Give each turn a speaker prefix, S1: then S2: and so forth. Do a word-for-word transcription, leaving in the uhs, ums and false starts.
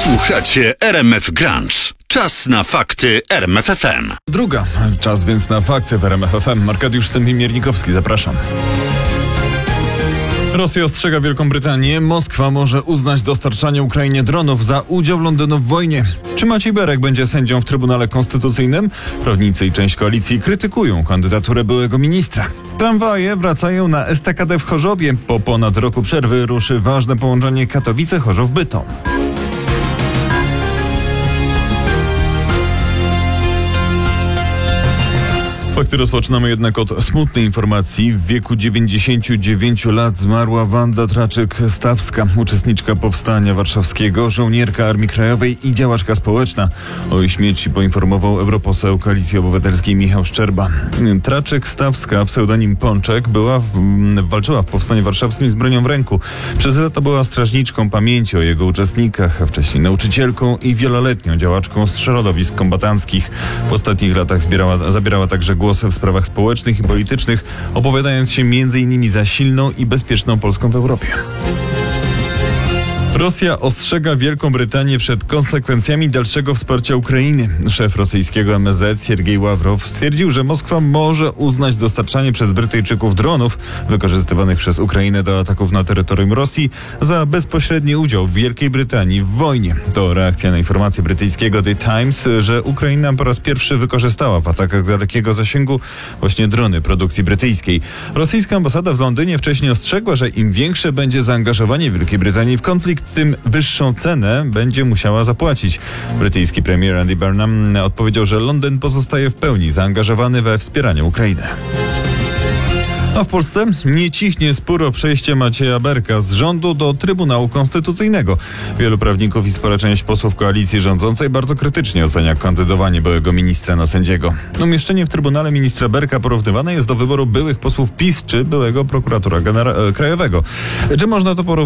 S1: Słuchacie R M F Grunge. Czas na fakty R M F F M.
S2: Druga. Czas więc na fakty w R M F F M. Arkadiusz Stępień-Miernikowski, zapraszam. Rosja ostrzega Wielką Brytanię. Moskwa może uznać dostarczanie Ukrainie dronów za udział Londynu w wojnie. Czy Maciej Berek będzie sędzią w Trybunale Konstytucyjnym? Prawnicy i część koalicji krytykują kandydaturę byłego ministra. Tramwaje wracają na estakadę w Chorzowie. Po ponad roku przerwy ruszy ważne połączenie Katowice-Chorzów-Bytom. Fakty rozpoczynamy jednak od smutnej informacji. W wieku dziewięćdziesięciu dziewięciu lat zmarła Wanda Traczyk-Stawska, uczestniczka Powstania Warszawskiego, żołnierka Armii Krajowej i działaczka społeczna. O jej śmierci poinformował europoseł Koalicji Obywatelskiej Michał Szczerba. Traczyk-Stawska, pseudonim Pączek, była w, walczyła w Powstaniu Warszawskim z bronią w ręku. Przez lata była strażniczką pamięci o jego uczestnikach, a wcześniej nauczycielką i wieloletnią działaczką z środowisk kombatanckich. W ostatnich latach zbierała, zabierała także głos w sprawach społecznych i politycznych, opowiadając się między innymi za silną i bezpieczną Polską w Europie. Rosja ostrzega Wielką Brytanię przed konsekwencjami dalszego wsparcia Ukrainy. Szef rosyjskiego M S Z Siergiej Ławrow stwierdził, że Moskwa może uznać dostarczanie przez Brytyjczyków dronów wykorzystywanych przez Ukrainę do ataków na terytorium Rosji za bezpośredni udział Wielkiej Brytanii w wojnie. To reakcja na informację brytyjskiego The Times, że Ukraina po raz pierwszy wykorzystała w atakach dalekiego zasięgu właśnie drony produkcji brytyjskiej. Rosyjska ambasada w Londynie wcześniej ostrzegła, że im większe będzie zaangażowanie Wielkiej Brytanii w konflikt, tym wyższą cenę będzie musiała zapłacić. Brytyjski premier Andy Burnham odpowiedział, że Londyn pozostaje w pełni zaangażowany we wspieranie Ukrainy. A w Polsce nie cichnie spór o przejście Macieja Berka z rządu do Trybunału Konstytucyjnego. Wielu prawników i spora część posłów koalicji rządzącej bardzo krytycznie ocenia kandydowanie byłego ministra na sędziego. Umieszczenie w Trybunale ministra Berka porównywane jest do wyboru byłych posłów PiS czy byłego prokuratora genera- krajowego. Czy można to porównać?